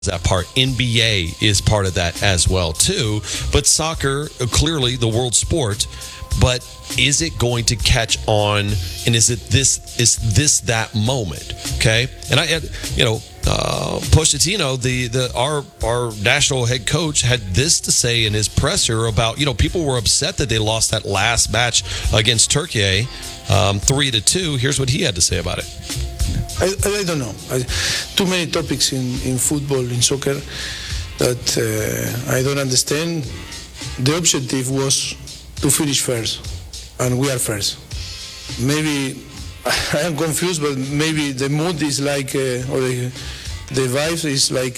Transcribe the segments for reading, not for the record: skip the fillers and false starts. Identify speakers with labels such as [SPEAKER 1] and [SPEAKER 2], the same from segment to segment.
[SPEAKER 1] that part. NBA is part of that as well too. But soccer, clearly the world sport. But is it going to catch on? And is this that moment? Okay, and Pochettino, our national head coach, had this to say in his presser about, people were upset that they lost that last match against Turkey, 3-2. Here's what he had to say about it.
[SPEAKER 2] I don't know. Too many topics in football, in soccer, that I don't understand. The objective was to finish first, and we are first. Maybe I am confused, but maybe the mood is like, or the vibe is like,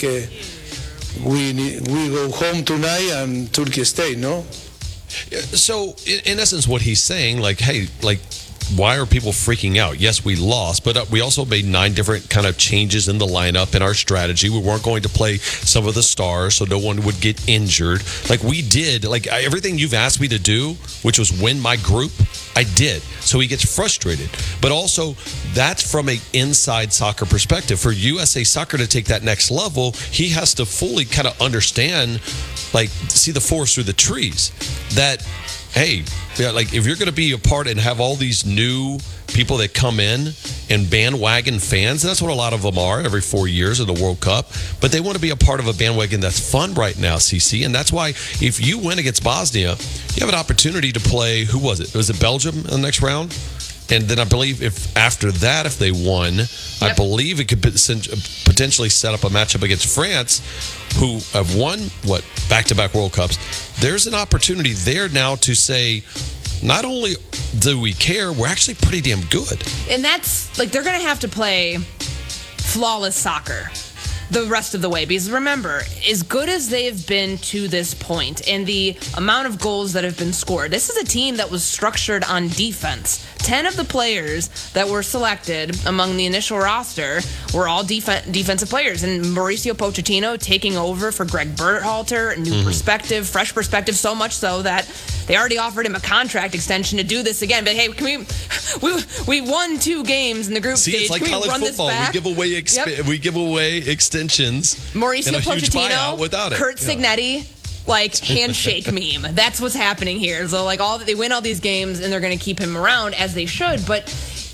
[SPEAKER 2] we go home tonight and Turkey stay, no?
[SPEAKER 1] So, in essence, what he's saying, why are people freaking out? Yes, we lost, but we also made 9 different kind of changes in the lineup and our strategy. We weren't going to play some of the stars so no one would get injured. We did, everything you've asked me to do, which was win my group, I did. So he gets frustrated. But also, that's from an inside soccer perspective. For USA Soccer to take that next level, he has to fully kind of understand, see the forest through the trees. That, hey, if you're going to be a part and have all these new people that come in and bandwagon fans, and that's what a lot of them are every 4 years of the World Cup, but they want to be a part of a bandwagon that's fun right now, CC, and that's why if you win against Bosnia, you have an opportunity to play, who was it? Was it Belgium in the next round? And then I believe if they won, yep, I believe it could potentially set up a matchup against France, who have won, back-to-back World Cups. There's an opportunity there now to say, not only do we care, we're actually pretty damn good.
[SPEAKER 3] And that's, they're going to have to play flawless soccer the rest of the way. Because remember, as good as they've been to this point and the amount of goals that have been scored, this is a team that was structured on defense. 10 of the players that were selected among the initial roster were all defensive players. And Mauricio Pochettino taking over for Greg Berhalter, new perspective, fresh perspective, so much so that they already offered him a contract extension to do this again. But hey, we won 2 games in the group stage.
[SPEAKER 1] It's like college football. We give away extensions.
[SPEAKER 3] Mauricio
[SPEAKER 1] Pochettino
[SPEAKER 3] without it. Kurt Signetti. Handshake meme. That's what's happening here. So they win all these games and they're going to keep him around as they should, but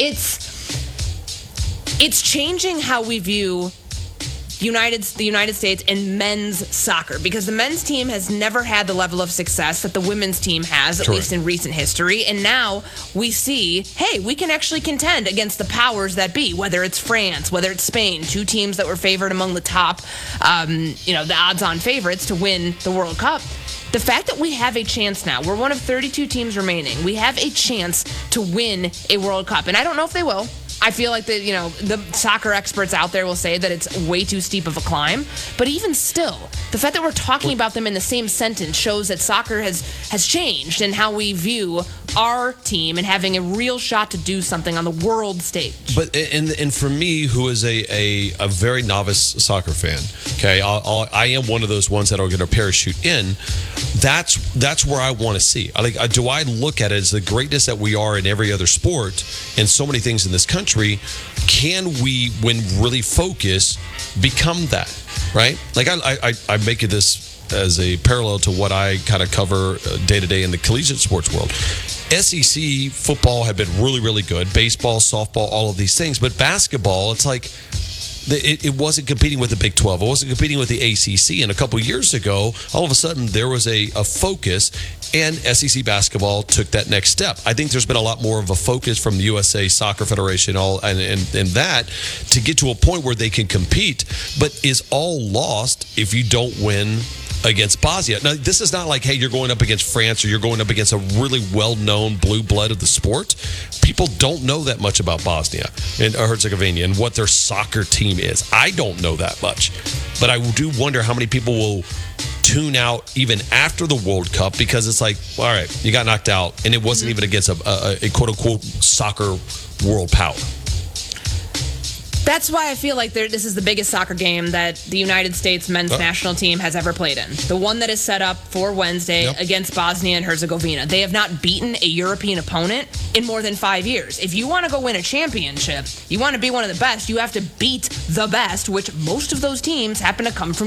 [SPEAKER 3] it's changing how we view the United States and men's soccer, because the men's team has never had the level of success that the women's team has, at least in recent history. And now we see, hey, we can actually contend against the powers that be, whether it's France, whether it's Spain, 2 teams that were favored among the top, the odds-on favorites to win the World Cup. The fact that we have a chance now, we're one of 32 teams remaining, we have a chance to win a World Cup. And I don't know if they will. I feel like the soccer experts out there will say that it's way too steep of a climb. But even still, the fact that we're talking about them in the same sentence shows that soccer has changed in how we view our team and having a real shot to do something on the world stage.
[SPEAKER 1] But and for me, who is a very novice soccer fan, okay, I am one of those ones that are going to parachute in. That's where I want to see. Do I look at it as the greatness that we are in every other sport and so many things in this country? Can we, when really focused, become that, right? I make it this as a parallel to what I kind of cover day to day in the collegiate sports world. SEC football had been really, really good. Baseball, softball, all of these things. But basketball, it's it wasn't competing with the Big 12. It wasn't competing with the ACC. And a couple years ago, all of a sudden, there was a focus, and SEC basketball took that next step. I think there's been a lot more of a focus from the USA Soccer Federation and that to get to a point where they can compete, but is all lost if you don't win against Bosnia. Now, this is not like, hey, you're going up against France or you're going up against a really well-known blue blood of the sport. People don't know that much about Bosnia and Herzegovina and what their soccer team is. I don't know that much. But I do wonder how many people will tune out even after the World Cup, because it's all right, you got knocked out, and it wasn't even against a quote-unquote soccer world power.
[SPEAKER 3] That's why I feel like this is the biggest soccer game that the United States men's national team has ever played in. The one that is set up for Wednesday against Bosnia and Herzegovina. They have not beaten a European opponent in more than 5 years. If you want to go win a championship, you want to be one of the best, you have to beat the best, which most of those teams happen to come from